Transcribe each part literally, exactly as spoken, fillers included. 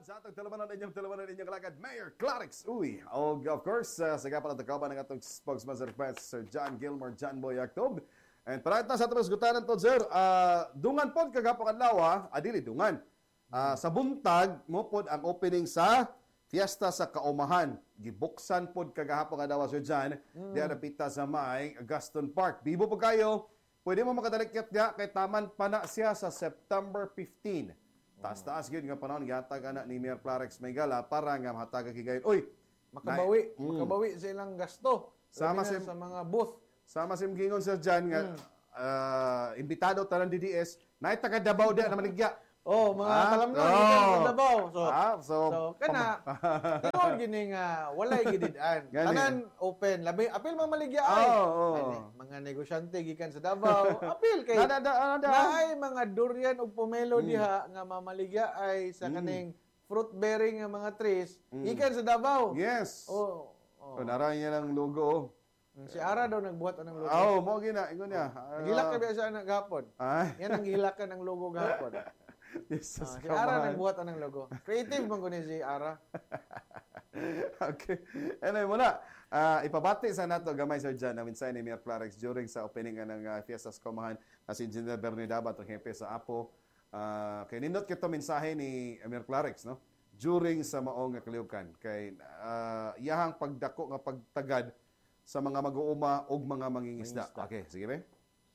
sa atong talabanan inyong talabanan inyong kalakad, Mayor Clarix Uy. O of course, uh, sa gapa ng tagkaban ng atong spokesman sa request, Sir John Gilmore, John Boy Actob. And para ito sa atong gutanan to, Sir, uh, dungan po kagapang adlaw, adili dungan. Uh, sa buntag, mo pod ang opening sa Fiesta sa Kaumahan. Gibuksan pod kagahapon adlaw, Sir John, mm. diya napita sa may Gaston Park. Bibo po kayo, pwede mo makadalikyat niya kay taman pa na siya sa September fifteenth. Taas-taas yun nga panahon, gatag anak ni Mayor Clarix Maygala para nga mahataga kigayon. Uy! Makabawi. Na, mm. Makabawi sa ilang gasto. Sama sa, sa mga booth. Sama si Mgingon Sir John nga, mm. uh, imbitado talang D D S, na taga Davao din na maligya. Oh, mga ah, kalamnon, oh. Ikan sa Davao. So, ah, so, so kana, ikaw gini nga, walay gididan. Tanan, open. Labi, apil mga maligya ay. Oh, oh. Ay, mga negosyante gikan sa Davao. Apil kay, na, na, na, na, ay mga durian o pomelo mm. diha nga mamaligya ay sa kaning mm. fruit-bearing nga mga trees. Mm. Gikan sa Davao. Yes. Oh, oh. So, naray niya ng logo. Si Ara daw nagbuhat ng logo. Oo, oh, mo gina, ingon niya. Uh, Nagilak ka ba siya ng gahapon? Ay. Yan ang gilakan ng logo gahapon. Jesus, uh, si Ara nagbuhat ng logo. Creative man ko ni si Ara. Okay. Anyway, muna. Uh, ipabati sa nato gamay Sir John na minsay ni Mayor Clarix during sa opening ng uh, Fiesta sa Kaumahan na si Engineer Bernie Dabat ang hepe sa Apo. Uh, kay nindot kito mensahe ni Mayor Clarix, no? During sa maong nga kaliukan kay uh, iyahang pagdako nga pagtagad sa mga mag-uuma o mga mangingisda. Okay, sige ba?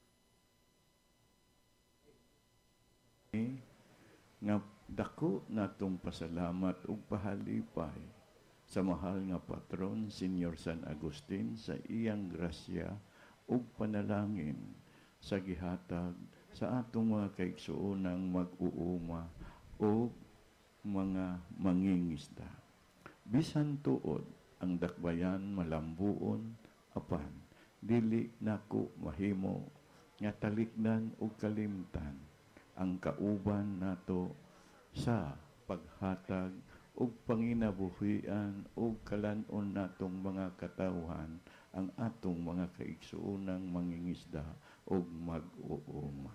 Nga dako natong pasalamat ug pahalipay sa mahal nga patron Senior San Agustin sa iyang grasya ug panalangin sa gihatag sa atong mga kaigsuonang mag-uuma o mga mangingisda. Bisan tuod ang dakbayan malambuon apan dili nako mahimo nga talikdan ug kalimtan ang kauban nato sa paghatag ug panginabuhian ug kalanon natong mga katawhan ang atong mga kaigsuonang mangingisda ug mag-uuma.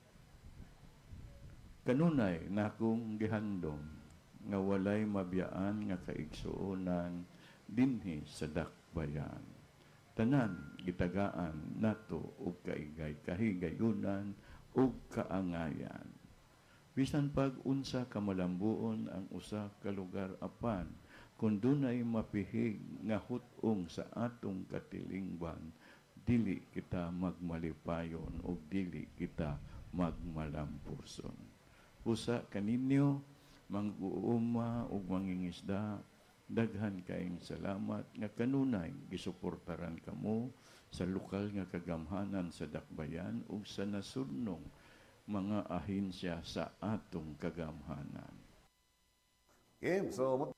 Kanunay nakong gihandom nga walay mabiyaan nga kaigsuonan dinhi sa dakbayan. Tanan gitagaan nato ug kaigay kahigayunan ug kaangayan. Bisan pag unsa ka malambuon ang usa ka lugar apan kun dunay mapihig nga hut-ong sa atong katilingban, dili kita magmalipayon ug dili kita magmalampuson. Usa kaninyo mang-uuma ug mangingisda, daghan kaayong salamat nga kanunay gisuportaran kamo sa lokal nga kagamhanan sa dakbayan ug sa nasunong mga ahensya sa atong kagamhanan. Okay, so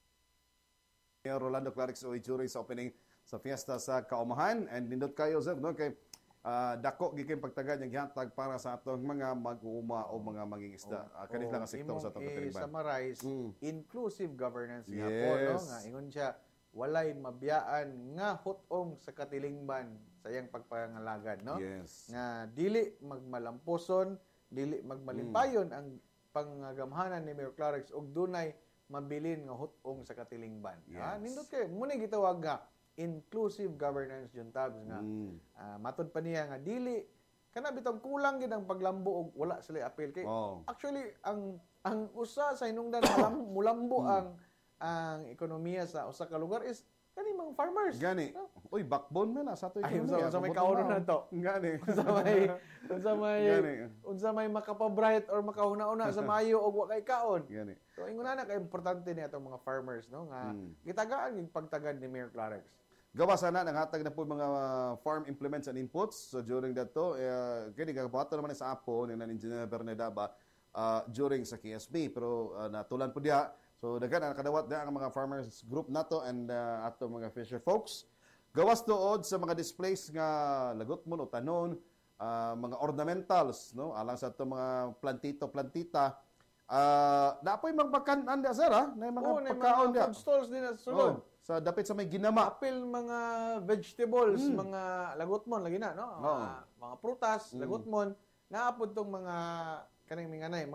Mayor Rolando Clarix Uy during sa opening sa Fiesta sa Kaumahan and nindot kayo sir no kay uh, dako gikin pagtagad yang gihatag para sa atong mga mag-uuma o mga mangingisda. Oh, uh, Kanit lang ang sektor sa atong katilingban. I-summarize, mm. inclusive governance nga yes. po no nga ingon siya walay mabiyaan nga hutong sa katilingban sa iyang pagpangalagan, no? Yes. Nga dili magmalamposon, dili magmalimpayon mm. ang pangagamhanan ni Mayor Clarix og dunay mabilin nga hutong sa katilingban. Yes. Ah, nindot kay muna gitawag nga inclusive governance jud tabs nga. Mm. Uh, matod pa niya nga dili kana bitong kulang gid ang paglambo og wala sila apil kay oh. actually ang ang usa sa hinungdan mulambo mm. ang ang ekonomiya sa usa ka lugar is kani mga farmers. Gani. No? Uy, backbone man na sa ato ekonomiya. Ay, unsa may kauno na to. Gani. Unsa may unsa may unsa may makapabright or makahuna-una sa mayo og wa kay kaon. Gani. So ingon na kay importante ni atong mga farmers no nga hmm. gitagaan yung pagtagad ni Mayor Clarix. Gawa sana nang hatag na po mga farm implements and inputs. So during that to, uh, kini kagabuhaton naman sa Apo ni Engineer Bernie Dabat uh, during sa K S B pero uh, natulan po diha. So daghan ang kadawat na ang mga farmers group nato and uh, ato mga fisher folks. Gawas tuod sa mga displays nga lagot mo no tanon, uh, mga ornamentals no alang sa ato mga plantito plantita. Uh, napoy magbakan-an dia sir ha, na mga oh, pagkaon dia. Food stalls din sa sulod. Oh, sa dapit sa may ginama. Apil mga vegetables, mm. mga lagot mo lagi na no. Oh. Mga, mga prutas, mm. lagot mo naapod tong mga kaning mga nay, mga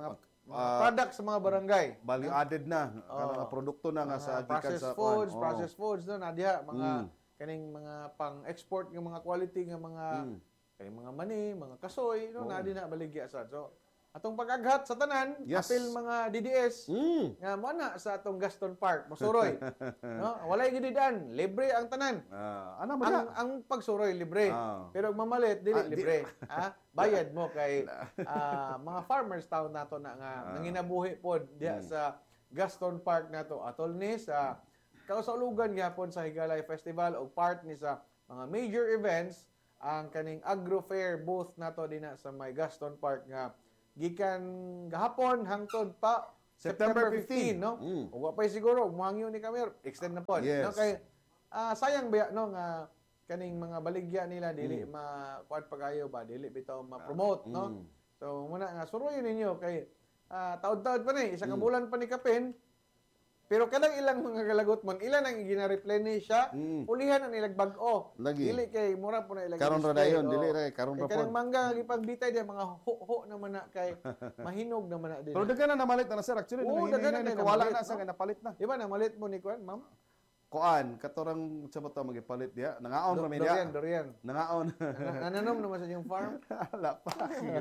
ah, product sa mga barangay. value added na kanang Oo. produkto na nga Mga sa gikan processed sa foods, kuwan. Oo. processed foods no na diha mga Mm. kaning mga pang-export nga mga quality nga mga Mm. kaning mga mani, mga kasoy no Oo. na di na baligya sad. So atong pag-aghat sa tanan, Yes. apil mga D D S Mm. nga mo na sa atong Gaston Park, Masuroy. no, walay gid daan, libre ang tanan. Ah, ana mo Ang na. ang pagsuroy libre. Ah. Pero ang mamalit dili Ah, di- libre. ha? Bayad mo kay ah, mga farmers town nato na nga Ah. nanginabuhi pod diha Mm. sa Gaston Park nato atol ni sa kausalugan gyapon sa Higalay Festival o part ni sa mga major events ang kaning agro fair booth nato dinha sa may Gaston Park nga gikan gahapon hangtod pa September September fifteen, no? Mm. Ug wa pay siguro muhangyo ni kami extend na pod. Yes. No kay ah, sayang ba no nga kaning mga baligya nila dili Mm. ma kuan pagayo ba dili bitaw ma-promote no. Mm. So muna nga suroyin ninyo kay ah, taod-taod pa ni isa ka Mm. bulan pa ni kapin. Pero kanang ilang mga galagot man ilan ang gina-replenish siya. Mm. Ulihan ang ilag bag-o. Lagi. Dili kay mura po na ilag Karon ra display, dayon, oh. dili ra karon Kay ra kanang pod. mangga gipagbitay dia mga ho-ho naman na kay mahinog naman na din. Pero daghan na namalit na na sir actually Oo, nung daghan na hinihinay na ko wala namalit, na sa no? nga napalit na. Di ba namalit mo ni kuan, ma'am? Kuan katorang sa bato magipalit diha. Nangaon ra mi Dorian, diha. Dorian. Nangaon. Na- Nananom naman sa inyong farm. Wala pa.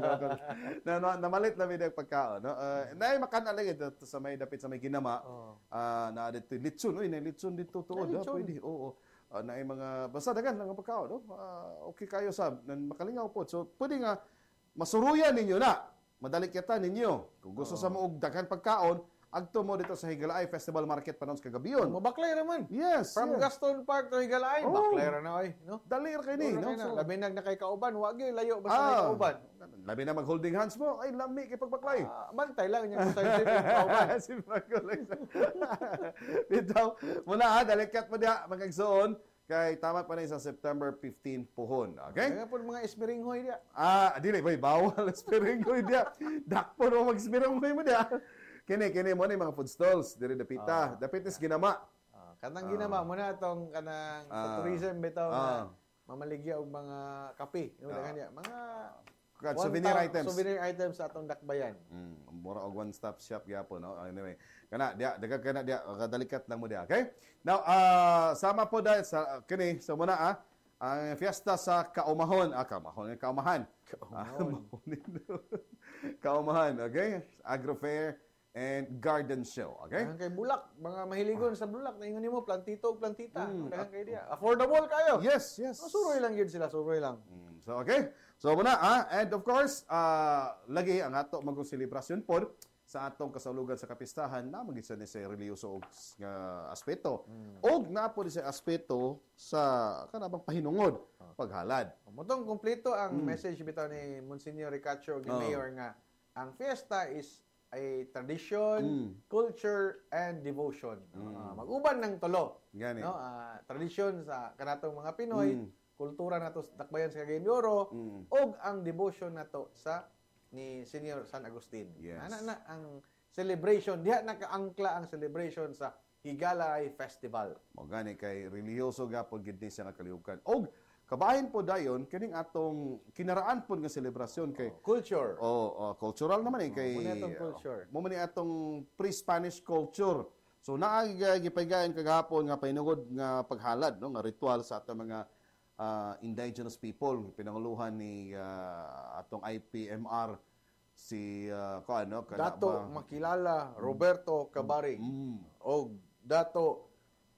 na, na, namalit na video pagkaon. No? Uh, na makana lagi dito sa may dapit sa may ginama. Oh. Ah, na dito litson. Uy, na litson dito tuod. Ay, Ha? litson. Pwede. Oo. Ah, na mga basta dagan lang ang pagkaon. No? Ah, okay kayo sab. Nan makalingaw po. So pwede nga masuruyan ninyo na. Madali kita ninyo. Kung gusto sa mo og daghan pagkaon, agto mo dito sa Higalay Festival Market panon sa kagabiyon. Mabaklay raman. Yes. From yes. Gaston Park to Higalay, Oh. baklay ra na oy, no? Dali ra kay ni, Ura no? kay na. So, Labi nag na kay kauban, wa gyud layo basta ah, kay kauban. labi na mag-holding hands mo, ay lami kay pagbaklay. Ah, bantay lang niya sa side yung kauban. si Marco lang. Dito, muna ha, dalikat mo diha, magkagsoon, kay tama pa na sa September fifteenth puhon. Okay? Kaya po mga esmiringhoy dia. Ah, dili, boy, bawal spiringoy diha. Dakpo mo mag-spiringoy mo diha. Kini, kini mo ni mga food stalls, diri dapita. Dapit is ginama. Ah, kanang ginama mo na atong kanang sa Ah. tourism bitaw Ah. na mamaligya og mga kape, no Ah. kanya. Mga Kad one souvenir ta- items. Souvenir items sa atong dakbayan. Mm, mura og one-stop shop gyapon, no? Anyway, kana dia daga kana dia kadalikat lang mo dia, okay? Now, ah sama po dahil sa kini sa muna ah ang fiesta sa Kaumahon, ah Kaumahon, Kaumahan. Kaumahon. Ah, Kaumahan, okay? Agro Fair and Garden Show, okay? Daghang kay bulak, mga mahiligon sa bulak, naingon nimo plantito ug plantita. Mm. Daghang kay dia. Affordable kayo. Yes, yes. Oh, suroy lang yun sila, suroy lang. Mm, so okay. So muna ah and of course ah lagi ang ato magong selebrasyon pod sa atong kasalugan sa kapistahan na magisa ni sa reliyoso og nga aspeto. Og naa po ni sa aspeto sa kanabang pahinungod, paghalad. Mutong kumpleto ang message bitaw ni Monsignor Ricacho ni Oh. Mayor nga ang fiesta is a tradition, Mm. culture and devotion. Ah, mag-uban ng tulo. Gani. No, ah, tradition sa kanatong mga Pinoy, Mm. kultura nato sa dakbayan sa Cagayan de Oro, Mm. og ang devotion nato sa ni Senior San Agustin. Yes. Ana na ang celebration, diha nakaangkla ang celebration sa Higalay Festival. Mo gani kay reliyoso gapon gid ni siya nga kalihukan. Og kabahin po dayon kining atong kinaraan pod nga selebrasyon kay Culture. oh, oh, cultural naman eh kay muna itong culture. mo man ni atong pre-Spanish culture. So naa gipaygayon kagahapon nga painungod nga paghalad no nga ritual sa atong mga ah, indigenous people pinanguluhan ni ah, atong I P M R si uh, ko ano kana Dato ba? makilala Roberto Cabari Mm. o Dato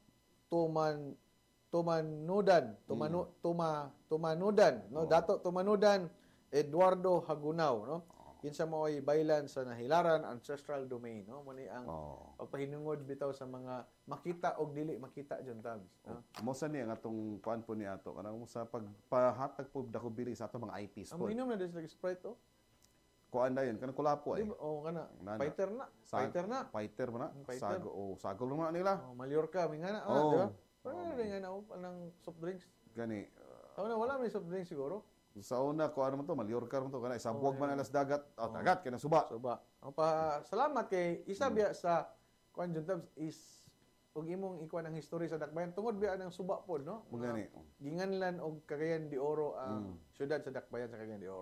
Tuman Tumanudan Tumanu Tuma Tumanudan no Dato Tumanudan Eduardo Hagunaw no kinsa mo'y baylan sa Nahilaran Ancestral Domain no mo ni ang Oh. pagpahinungod bitaw sa mga makita og dili makita John Tabs no? Mo sa ni ang atong kuan po ni ato kanang sa pagpahatag po dako bili sa atong mga I Ps Ang po. minom na din sila Sprite to Kuan na yun kanang kulapo di ay. ba oh kana Nana. fighter na Sag- fighter na Fighter mo na. Mm, fighter. Sago oh, sago lang na nila. oh, Mallorca minga na ah, Oh. di ba pero oh. Rin nga na oh, anang soft drinks Gani Sa una, wala may soft drinks siguro. sa una ko ano man to Mallorca man to kana sa Oh, buwag man yeah. alas dagat. Oh, dagat kana suba. So ba, ang pa salamat kay isa biya sa kuan John Tabs is ug imong ikuan ang history sa Dakbayan tungod biya ang suba pod no. Mo gani. Ginganlan og Cagayan de Oro ang syudad sa Dakbayan sa Cagayan de Oro.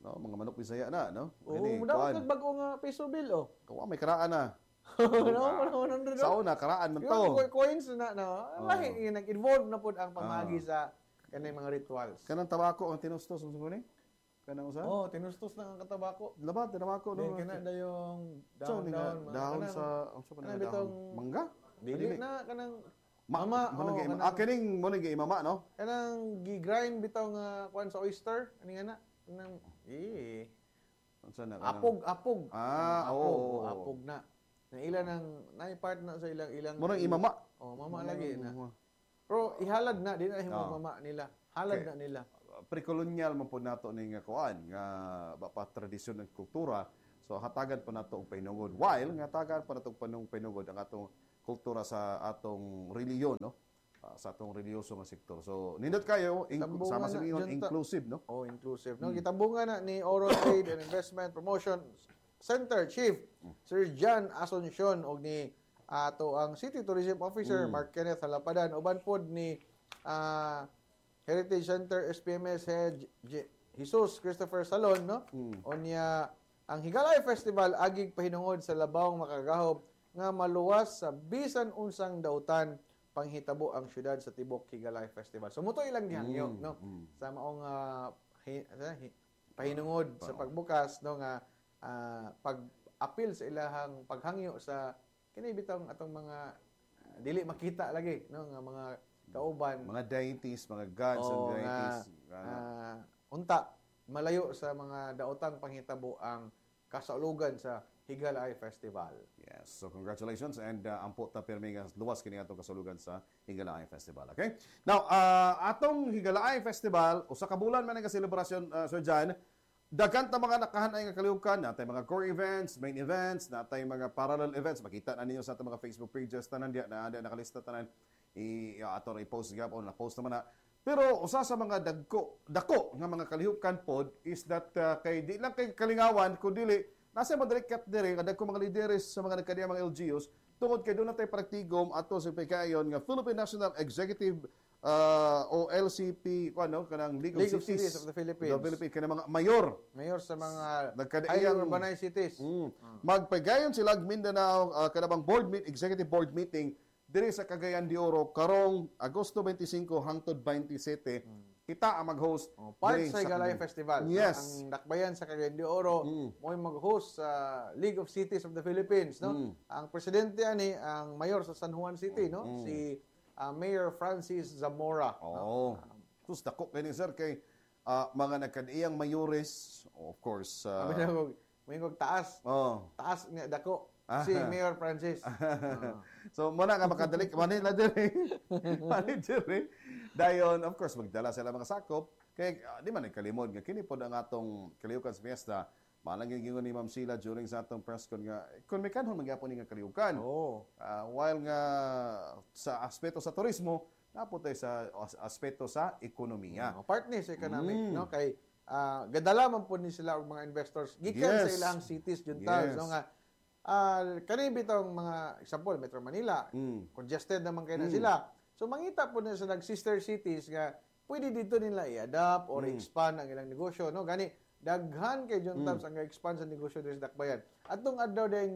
no, mga manok Bisaya na, no? Oo, Kini, dapat kuan. nagbago nga peso bill, oh. Kawa may karaan na. No, one hundred. Sa una karaan man Yung to. co- coins na, no? Oo. Lahi, nag-involve na po ang pamagi Ah. sa kanang mga rituals. Kanang tabako ang tinustos mo ni? Kanang usa? Oh, tinustos na ang katabako. Labat tinamako Then no. kana na yung So, down, ni down, nga, dahon kanang- sa ang sa kanang dahon. bitong- Mangga? Dili na kanang Ma, Mama, mo nang oo, gi- kanang- ah, kining mo nang gi imama, no? kanang gi-grind bitaw nga kuan sa oyster, ani nga na? Kanang eh Unsa na kanang- apog, apog. Ah, apog, oo, oo, oo. apog na. Na ilan ang nay part na sa ilang ilang Mo nang imama. Oh, mama lagi na. Oo. Pero ihalad na di na himo Oo. mama nila. Halad Okay. na nila. Pre-colonial man po nato ni nga kuan nga bapa tradisyon ng kultura. So hatagan pa nato og painungod while nga hatagan pa nato og panung painungod ang atong kultura sa atong reliyon, no? Ah, sa atong reliyoso nga sektor. So nindot kayo in, Tambungan sama sa na, ingon junta. inclusive, no? Oh, inclusive. Hmm. No, gitambungan na ni Oral Trade and Investment Promotion Center Chief Hmm. Sir John Asuncion og ni ato ang City Tourism Officer Hmm. Mark Kenneth Halapadan uban pod ni ah, Heritage Center S P M S Head J- Jesus Christopher Salon, no? Mm. Onya ang Higalay Festival agig pahinungod sa labawng makagahob nga maluwas sa bisan unsang dautan panghitabo ang syudad sa tibok Higalay Festival. So muto ilang gihangyo, Mm, no? mm. Sa maong ah, hi- sa- hi- pahinungod sa pagbukas, no, nga ah, pag-apil sa ilahang paghangyo sa kini bitong atong mga ah, dili makita lagi, no, nga mga kauban Mga deities, mga gods and Oo, nga, deities. Nga, ah, unta malayo sa mga daotang panghitabo ang kasaulugan sa Higalay Festival. yes. So congratulations and uh, ampo ta pirmi nga luwas kini atong kasulugan sa Higalaay Festival. Okay? Now, uh, atong Higalaay Festival usa ka bulan man nga selebrasyon uh, Sir John. Daghan ta mga nakahanay nga kalihukan, natay mga core events, main events, natay mga parallel events. Makita na ninyo sa atong mga Facebook pages tanan diya na na nakalista tanan i uh, ato i-post gap o na-post naman na. Pero usa sa mga dagko, dako nga mga kalihukan pod is that uh, kay di lang kay kalingawan kundi dili nasa mga delikat dire nga dagko mga lideres sa mga nagkadiya mga L G Us tungod kay doon natay praktigom ato sa pikayon nga Philippine National Executive uh, o L C P kuno kanang League, League of of Cities, Cities of the Philippines. the Philippines kanang mga mayor Mayor sa mga Nagkadaiyang- highly urbanized cities. Mm. Magpagayon sila og Mindanao uh, kanabang board meet executive board meeting diri sa Cagayan de Oro karong Agosto twenty-five hangtod twenty-seven kita ang mag-host Oh, part diri sa Higalay Festival. no? Yes. Ang dakbayan sa Cagayan de Oro Mm. mo'y mag-host sa League of Cities of the Philippines, no? Mm. Ang presidente ani ang mayor sa San Juan City, no? Mm. Si ah, Mayor Francis Zamora. Oo. Sus dako kay ni sir kay ah, mga nagkadiyang mayores of course Sabi uh, na ko, may kog taas. oh Taas nga dako. Ah. Si Mayor Francis. Ah. so muna nga makadalik Manila diri Manila diri dayon of course magdala sila mga sakop kay ah, di man nagkalimod nga kini pod ang atong kalihukan sa fiesta malang gingon ni Ma'am Sheila during sa atong press con nga kun may kanhon magyapon ni nga kalihukan Oo. Ah, while nga sa aspeto sa turismo naputay sa as- aspeto sa ekonomiya. Oh, part ni sa economic, Mm. no? Kay ah, gadala man po ni sila og mga investors gikan sa Yes. ilang cities junta, Yes. no nga ah kani bitong mga example Metro Manila, Mm. congested naman kay na Mm. sila. So mangita po na sa nag sister cities nga pwede dito nila i-adapt or Mm. expand ang ilang negosyo, no? Gani daghan kay John Tabs ang expand sa negosyo diri sa Dakbayan. Atong adlaw ding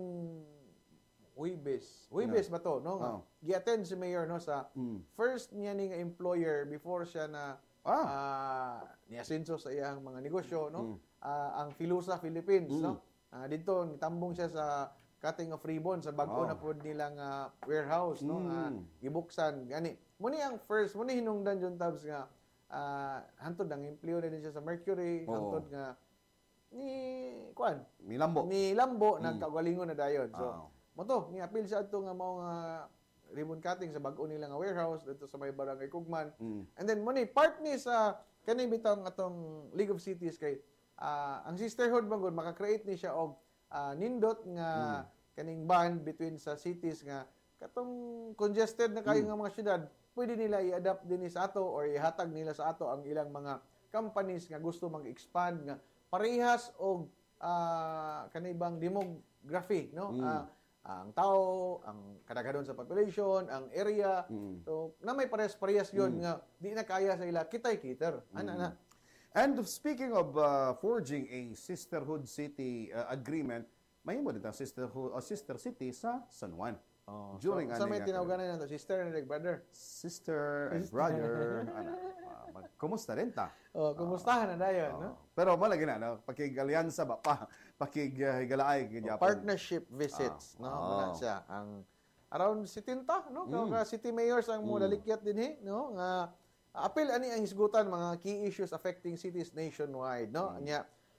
Huibes. Huibes ba to, no? Oo. Gi-attend si Mayor no sa Mm. first niya ning employer before siya na Ah. ah niasenso sa iyang mga negosyo, no? Mm. Ah, ang Filusa Philippines, Mm. no? Ah, dito nitambong siya sa cutting of ribbon sa bag-o Oh. na pod nilang ah, warehouse, no? Mm. Ah, gibuksan gani. Muni ang first, muni hinungdan John Tabs nga ah hantod ang empleo na din siya sa Mercury, Oo. hantod nga ni kuan Milambo. ni Lambo Mm. nagkagalingon na dayon. So, Ah. moto ni apil siya adto nga mao nga ribbon cutting sa bag-o nila nga warehouse dito sa may barangay Kugman. Mm. And then muni part ni sa kani bitang atong League of Cities kay ah, ang sisterhood bangod maka-create ni siya og ah, nindot nga kaning band between sa cities nga katong congested na kayo nga mga syudad pwede nila i-adapt din sa ato or ihatag nila sa ato ang ilang mga companies nga gusto mag-expand nga parehas og ah, kanibang demography, no? Mm. Ah, ang tao, ang kadaghanon sa population, ang area. Mm. So, na may parehas-parehas yun nga di na kaya sa ila kitay kiter. Ana na. And speaking of uh, forging a sisterhood city uh, agreement, mahimo din ang sisterhood uh, sister city sa San Juan. Oh, During so, sa may aning, uh, tinawagan na to, sister and like brother. Sister and brother. Ano, uh, mag- kumusta rin ta? Oh, kumustahan na dayon, no? Oh. Pero malagi na, no? Pakig-alyansa ba pa? Pakig-higalaay. Oh, partnership visits, Ah. no? Ah. Muna siya ang around sitinta, no? Mm. Kaya city mayors ang mo dalikyat din eh, no? Nga apil ani ang hisgutan mga key issues affecting cities nationwide, no? Anya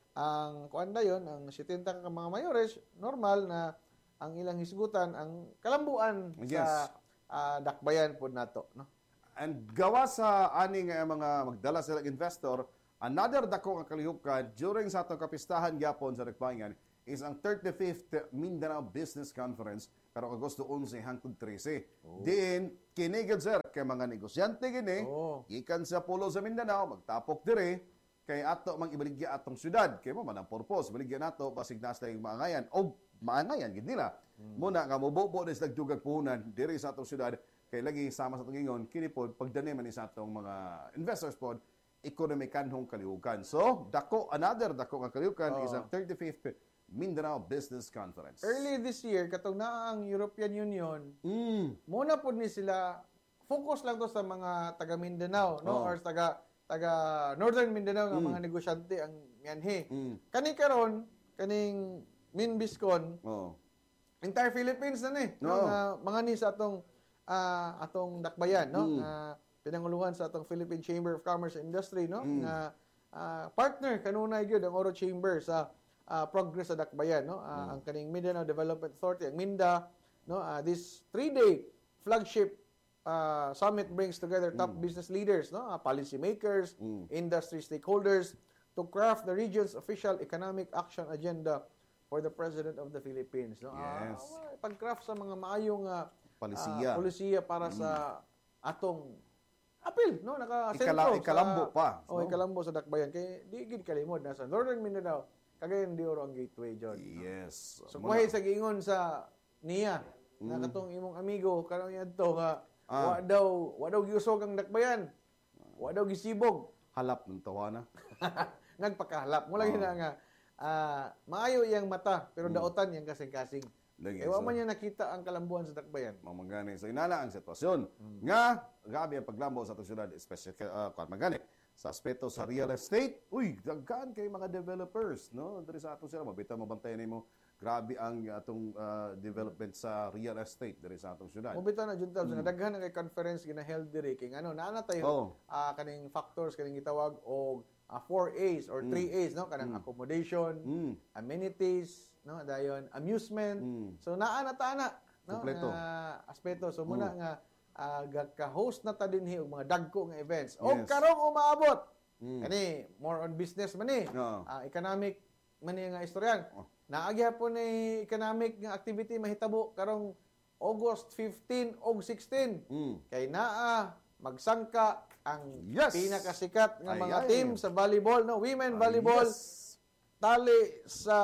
ang kuan dayon ang sitinta ka mga mayores normal na ang ilang hisgutan ang kalambuan Yes. sa ah, dakbayan pod nato, no? And gawa sa aning uh, mga magdala sila investor, another dako nga kalihukan during sa atong kapistahan gyapon sa Dakbayan is ang thirty-fifth Mindanao Business Conference pero Agosto eleven hangtod trese. Diin kinigid sir kay mga negosyante gini, Oh. gikan sa pulo sa Mindanao magtapok dire kay ato mang ibaligya atong syudad kay mo man ang purpose baligya nato basig nas tayong maangayan o maangayan gid nila. Muna nga mobobo des nagdugag puhunan diri sa atong syudad kay lagi sama sa atong ingon kini pod pagdani man ni sa atong mga investors pod ekonomikanhong kalihukan. So, dako another dako nga kalihukan is ang thirty-fifth Mindanao Business Conference. Early this year katong naa ang European Union, Mm. muna po ni sila focus lang to sa mga taga Mindanao, no? Oh. Or taga taga Northern Mindanao nga mga negosyante ang yanhi. Mm. Kani karon kaning Minbiscon, Oh. entire Philippines na ni, no? Oo. Nga mga ni sa atong ah, atong dakbayan, no? Mm. Nga pinanguluhan sa atong Philippine Chamber of Commerce and Industry, no? Mm. Nga ah, partner kanunay gyud ang Oro Chamber sa ah, progress sa dakbayan, no? Ah, ang kaning Mindanao Development Authority, ang MINDA, no? Ah, this three-day flagship ah, summit brings together top business leaders, no? Ah, policy makers, industry stakeholders to craft the region's official economic action agenda for the President of the Philippines, no? Ah, Yes. pag-craft sa mga maayong ah, Palisiya. ah, polisiya para sa atong apil, no? Naka-sentro Ikala- ikalambo sa, pa, Oh, no? ikalambo sa dakbayan. Kay di gid kalimod nasa Northern Mindanao, Cagayan de Oro ang gateway John. Yes. So Muna- kuhay sa giingon sa niya na katong imong amigo karon yadto nga Ah. wa daw wa daw giusog ang dakbayan. Wa daw gisibog. halap ng tawana. Nagpakahalap. Mula gina nga ah, maayo iyang mata pero daotan iyang kasing-kasing. Lagi, Eh wa so- man niya nakita ang kalambuan sa dakbayan. mamangani. So inana ang sitwasyon. Nga, grabe ang paglambo sa atong syudad, especially uh, kung magani sa aspeto sa real estate. Uy, daghan kay mga developers, no? Diri sa atong sila mabita mabantayan nimo. Grabe ang atong uh, development sa real estate diri sa atong syudad. Mobita na junta mm. daghan na kay conference gina held diri kay ano naa na tayo Oh. ah, kaning factors kaning gitawag og ah, four A's or three A's no kanang accommodation, Mm. amenities, no dayon amusement. Mm. So naa na ta na no Kompleto. nga aspeto. So muna nga ah, gaka-host na ta dinhi og mga dagko nga events. Og Yes. karong umaabot Mm. kani more on business man ni. Oo. Ah, economic man ni nga istoryan. Oh. Naagya po ni economic nga activity mahitabo karong August fifteen og sixteen. Mm. Kay naa magsangka ang Yes! pinakasikat nga Ay, mga ay. team sa volleyball, no? Women volleyball, Yes. tali sa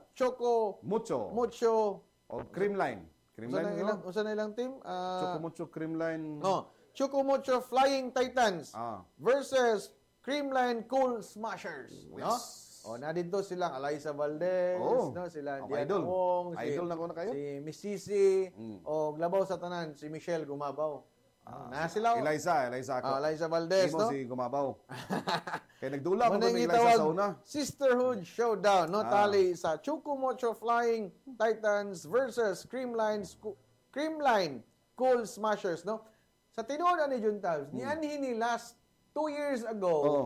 Choco Mucho. Mucho. O Creamline. Usa na Creamline, ilang no? usa na ilang team? Choco Ah, Mucho Creamline. no. Choco Mucho Flying Titans Ah. versus Creamline Cool Smashers, no? Yes. O na dito silang Eliza Valdez, Oh. no? Sila Ang Diana idol. Wong, si, Idol na ko na kayo? si Miss Sisi, Mm. o labaw sa tanan si Michelle Gumabaw. Ah, na sila. oh. Eliza, Eliza ako. Ah, Eliza Valdez, Imo no? si Gumabaw. Kaya nagdula ko Manang ni Eliza gitawag sa una. Sisterhood Showdown, no? Ah. Tali sa Chukumocho Flying Titans versus Creamline Sco- Creamline Cool Smashers, no? Sa tinuod ni Juntabs, Hmm. nianhi ni last two years ago, Oo.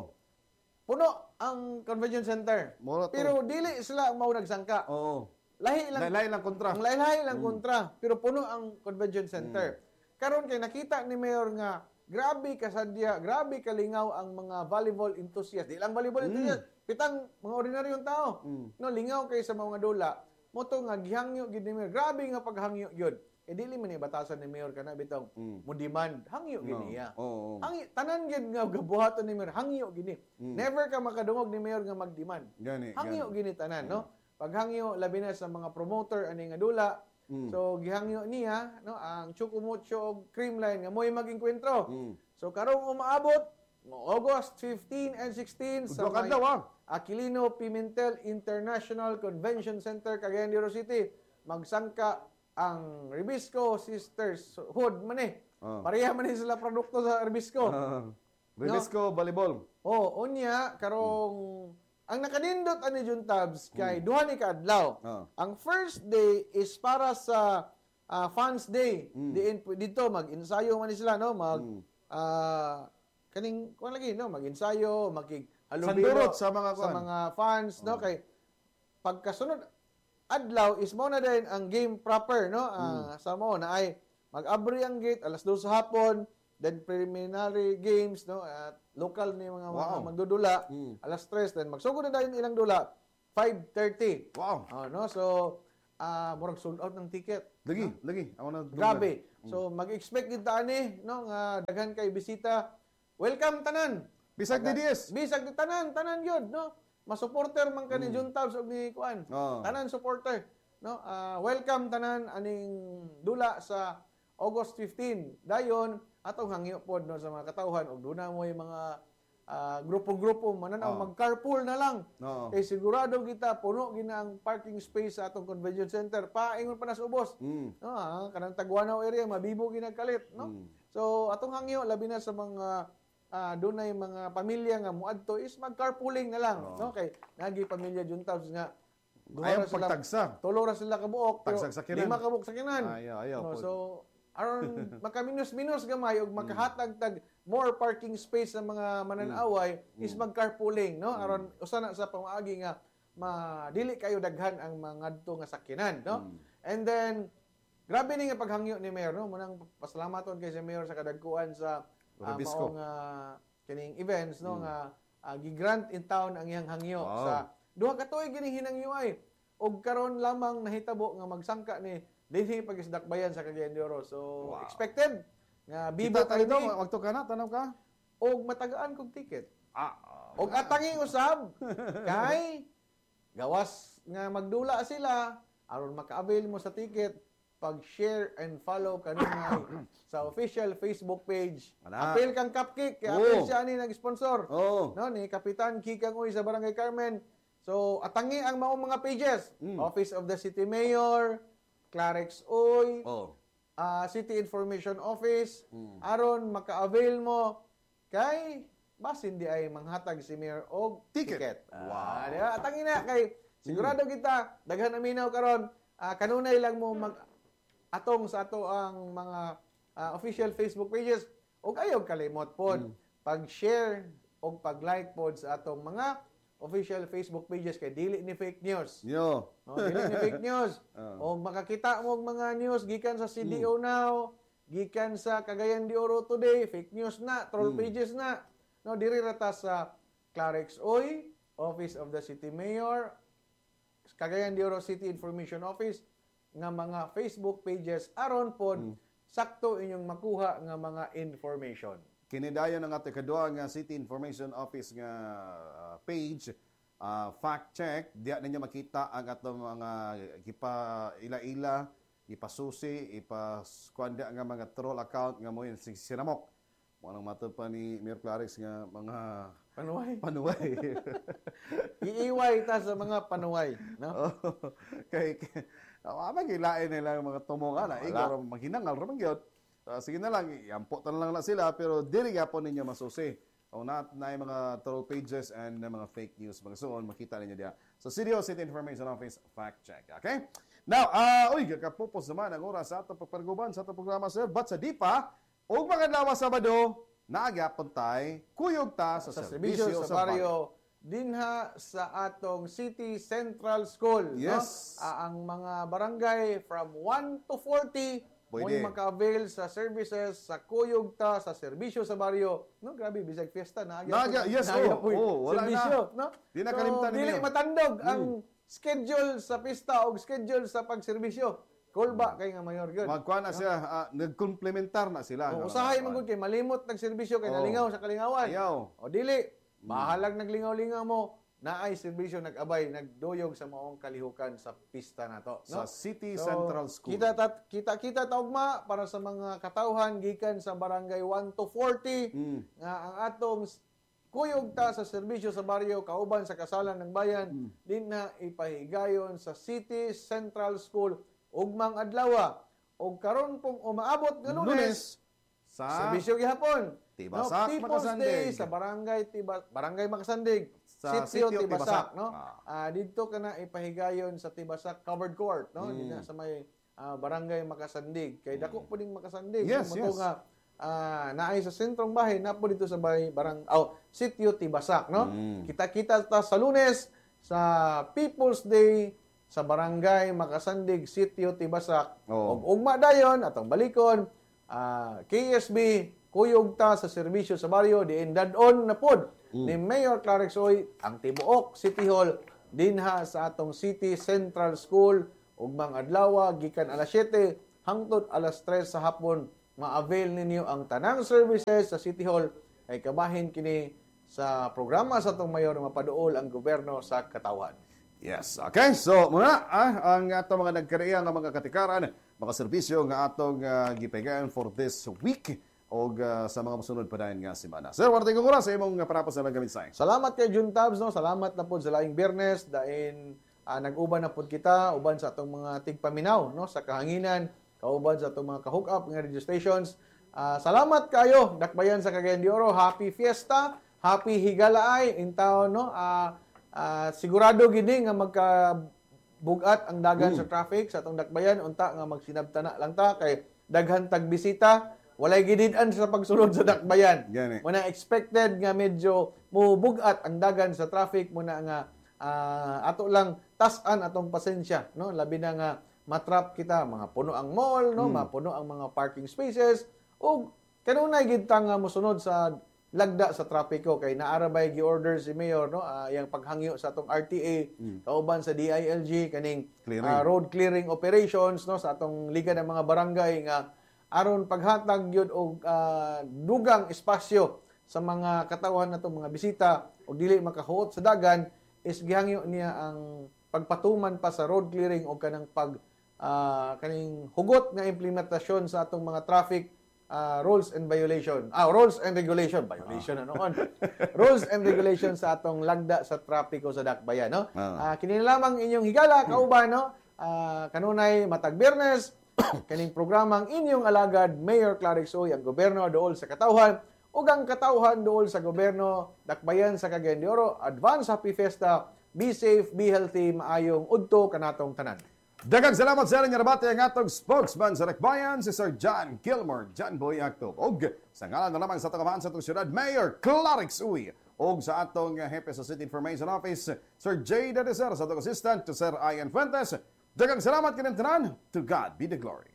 puno ang convention center. Mura to. Pero dili sila ang mao nagsangka. Oo. Lahi lang Laylay lang kontra. ang lahi-lahi lang kontra, pero puno ang convention center. Karon kay nakita ni Mayor nga grabe kasadya, grabe kalingaw ang mga volleyball enthusiast. Di lang volleyball enthusiast, pitang mga ordinaryong tao. No, lingaw kay sa mga dula. Moto nga gihangyo gid ni Mayor. Grabe nga paghangyo gyud. E dili man ni batasan ni Mayor kana bitong mo demand hangyo gid niya. Oo. Hangi tanan gid nga gabuhaton ni Mayor hangyo gini. Never ka makadungog ni Mayor nga mag-demand. Gani. Hangyo gani. gini tanan, no? Paghangyo labi na sa mga promoter ani nga dula. So gihangyo niya, no, ang Chukumocho og Creamline nga mo'y maging kwentro. Mm. So karong umaabot August fifteen and sixteen sa Udwa may kadlaw ah. Aquilino Pimentel International Convention Center, Cagayan de Oro City. Magsangka ang Ribisco Sisters Hood man eh. Oh. Pareha man eh sila produkto sa Ribisco. Uh, Ribisco volleyball. Oh, unya karong ang nakadindot ani Jun Tabs kay duha ni kaadlaw. Oh. Ang first day is para sa ah, Fans Day. Mm. Diin dito mag-ensayo man ni sila no, mag Mm. ah, kaning kuan lagi no, mag-ensayo, makig Sandurot sa mga sa kuan. mga fans no, Oh. kay pagkasunod adlaw is mo na din ang game proper no. Ah, sa mo na ay mag-abri ang gate alas dos sa hapon, then preliminary games no, at local ni mga, mga Wow. magdudula Mm. alas tres, then magsugod na dayon ilang dula five thirty. Wow. Oh, no, so ah murag sold out ng ticket. Lagi, lagi. Ako na Grabe. So mag-expect gid ta ani no nga daghan kay bisita. Welcome tanan. Bisag D D S. Bisag di tanan, tanan gyud no. Masuporter man ka ni Jun Tabs ug ni Kuan. Oh. Tanan supporter no. Ah, welcome tanan aning dula sa August fifteen. Dayon atong hangyo pod no sa mga katawhan ug duna mo yung mga ah, grupo-grupo mananaw Oh. mag-carpool na lang. No. Kay sigurado kita puno gina ang parking space sa atong convention center. Paingon pa na sa ubos. Mm. No, ah, kanang Taguanaw area mabibo ginagkalit, no? Mm. So atong hangyo labi na sa mga ah dunay mga pamilya nga muadto is mag-carpooling na lang, Oo. no? Kay nagi pamilya Juntabs nga duha Ayaw ra sila, pagtagsa. tulo ra sila kabuok, pero Tagsag sa kinan. lima kabuok sa kinan. Ayaw, ayaw. No, po. so aron makaminus-minus gamay ug makahatag tag more parking space sa mga mananaway is mag-carpooling, no? Aron usa na sa pamaagi nga madili kayo daghan ang mga ngadto nga sakyanan, no? Mm. And then grabe ni nga paghangyo ni Mayor, no? Munang pasalamaton kay si Mayor sa kadagkuan sa ah, Ribisco. maong ah, kining events, no? Nga ah, gigrant in town ang iyang hangyo Wow. sa duha ka tuig gini hinangyo ay og karon lamang nahitabo nga magsangka ni dinhi pagisdakbayan sa Cagayan de Oro. So Wow. expected nga bibo Kita tayo tayo daw, ni magto ka na, tanaw ka. og matagaan kog ticket. Ah. Og atangi usab kay gawas nga magdula sila aron maka-avail mo sa ticket pag-share and follow kanina sa official Facebook page. Wala. Apil kang Cupcake, kay Oo. apil siya ni nag-sponsor. Oh. No, ni Kapitan Kikang Uy sa Barangay Carmen. So, atangi ang maong mga pages. Mm. Office of the City Mayor, Clarex Uy, Oh. ah, City Information Office, Mm. aron maka-avail mo kay basin di ay manghatag si Mayor og Ticket. ticket. Wow. Ah, di ba? Atangi na kay sigurado kita daghan na minaw karon ah, kanunay lang mo mag atong sa ato ang mga ah, official Facebook pages ug ayaw kalimot pod pag-share og pag-like pod sa atong mga official Facebook pages kay dili ni fake news. Yo. Oh, dili ni fake news. Oh. O makakita mo og mga news gikan sa C D O Now, gikan sa Cagayan de Oro Today, fake news na, troll pages na. No, diri rata sa Clarex Oy, Office of the City Mayor, Cagayan de Oro City Information Office nga mga Facebook pages aron pod sakto inyong makuha nga mga information. Kinidayon ang ating kadua nga City Information Office nga ah, page, ah, fact check, diya ninyo makita ang atong mga ipa ila-ila, ipasusi, ipaskwanda nga mga troll account nga mo yun si Sinamok. Mo nang matud pa ni Mayor Clarix nga mga Panuway. panuway. Iiway ta sa mga panuway, no? Oh, kay kay ah, magilain nila ang mga tumonga na ikaw maghinangal ra man gyud. Ah, sige na lang, iampo na lang na sila pero dili gyapon ninyo masusi. O na na yung mga troll pages and na mga fake news mga suon makita ninyo diha. So C D O City Information Office fact check. Okay? Now, ah uy kakapupos naman ang oras sa atong pagparguban sa atong programa sir. But sa di pa og mga adlaw Sabado naagapon tay kuyog ta sa, sa serbisyo serbisyo sa baryo dinha sa atong City Central School, Yes. no? Ah, ang mga barangay from one to forty Pwede. mo maka-avail sa services sa kuyog ta sa serbisyo sa baryo. No, grabe bisag fiesta na Naaga- yes, oh, oh, wala serbisyo, no? Di na kalimtan dili ninyo. matandog ang schedule sa pista o schedule sa pagserbisyo. Kulba kay nga mayor gyud. Magkuha na siya, ah, nagkomplementar na sila. O, no? usahay man gud kay malimot nag serbisyo kay Oh. nalingaw sa kalingawan. Ayaw. O dili, bahalag naglingaw-lingaw mo, naay serbisyo nag-abay nagduyog sa maong kalihukan sa pista nato, Sa no? City So, Central School. Kita tat, kita kita taugma para sa mga katawhan gikan sa barangay one to forty Mm. nga ang atong s- kuyog ta sa serbisyo sa baryo kauban sa kasalan ng bayan Mm. din na ipahigayon sa City Central School ugmang adlaw og karon pong umaabot nga Lunes, sa serbisyo gihapon. Tibasak, People's Makasandig. Day sa barangay Tiba, Barangay Makasandig. Sa Sitio Sitio Tibasak, Tibasak. no? Ah. Ah, dito ka na ipahigayon sa Tibasak Covered Court, no? Mm. Dito sa may ah, Barangay Makasandig. Kay dako po ding Makasandig. Yes, no? yes. Mato nga ah, naay sa sentrong bahay na po dito sa bay barang oh, Sitio Tibasak, no? Mm. Kita-kita ta sa Lunes sa People's Day sa Barangay Makasandig, Sitio Tibasak. Oo. Og ugma dayon atong balikon ah, K S B kuyog ta sa serbisyo sa baryo diin dadon na pod ni Mayor Clarix Oy ang tibuok City Hall dinha sa atong City Central School ugmang adlaw gikan alas siyete hangtod alas tres sa hapon ma-avail ninyo ang tanang services sa City Hall kay kabahin kini sa programa sa atong mayor na mapaduol ang gobyerno sa katawhan. Yes. Okay. So, muna ah, ang atong mga nagkariya nga mga katikaran, mga serbisyo nga atong uh, gipegayan for this week o uh, sa mga musunod pa dayon nga semana. Sir, wala tayong oras sa imong uh, parapos na gamit sa Salamat kay Jun Tabs, no? Salamat na po sa laing Biyernes dain ah, nag-uban na po kita uban sa atong mga tigpaminaw, no? Sa kahanginan, kauban sa atong mga ka-hook up nga radio stations. Ah, salamat kayo dakbayan sa Cagayan de Oro. Happy Fiesta, happy Higalaay in town, no? Ah, ah, sigurado gini nga magka bugat ang dagan sa traffic sa atong dakbayan unta nga magsinabtana lang ta kay daghan tag bisita. Walay gidid-an sa pagsulod sa dakbayan. Gani. Muna expected nga medyo mubugat ang dagan sa traffic muna nga ah, ato lang tas-an atong pasensya, no? Labi na nga matrap kita mga puno ang mall, no? Mapuno ang mga parking spaces ug kanunay gid ta nga mosunod sa lagda sa trapiko kay naarabay gi-order si Mayor, no? Ah, yang paghangyo sa atong R T A kauban sa D I L G kaning Clearing. ah, road clearing operations, no? Sa atong liga ng mga barangay nga aron paghatag yun og ah, dugang espasyo sa mga katawan nato mga bisita o dili makahuot sa dagan is gihangyo niya ang pagpatuman pa sa road clearing o kanang pag ah, kaning hugot nga implementasyon sa atong mga traffic ah, rules and violation ah rules and regulation violation na noon rules and regulation sa atong lagda sa trapiko sa dakbayan, no. Ah. Ah, kini lamang inyong higala kauban, no. Ah, kanunay matag Biyernes kaning programang inyong alagad Mayor Clarix Oy ang gobyerno duol sa katawhan ug ang katawhan duol sa gobyerno dakbayan sa Cagayan de Oro. Advance Happy Fiesta, be safe, be healthy, maayong udto kanatong tanan. Daghang salamat sa inyong nabati ang atong spokesman sa Dakbayan, si Sir John Gilmore, John Boy Actob. Og sa ngalan na lamang sa tagamahan sa atong syudad, Mayor Clarix Uy. Og sa atong uh, hepe sa City Information Office, Sir Jay Dedeser, sa atong assistant to Sir Ian Fuentes. Daghang salamat kinin tanan. To God be the glory.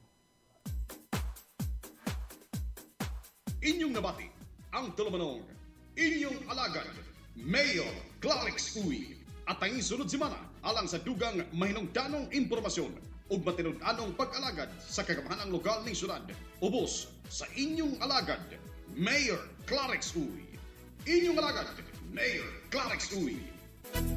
Inyong nabati ang tulumanon, inyong alagad, Mayor Clarix Uy. At ang sunod semana, alang sa dugang mahinungdanong impormasyon ug matinud-anong pag-alagad sa kagamahanang lokal ng syudad. Ubos sa inyong alagad, Mayor Clarix Uy. Inyong alagad, Mayor Clarix Uy.